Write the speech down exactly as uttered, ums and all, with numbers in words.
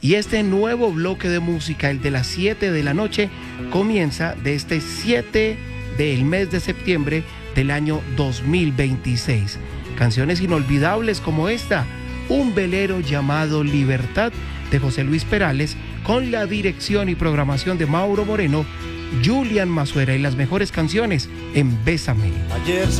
Y este nuevo bloque de música, el de las siete de la noche, comienza de este siete del mes de septiembre del año dos mil veintiséis. Canciones inolvidables como esta, Un velero llamado Libertad, de José Luis Perales, con la dirección y programación de Mauro Moreno, Julian Mazuera, y las mejores canciones en Bésame. Ayer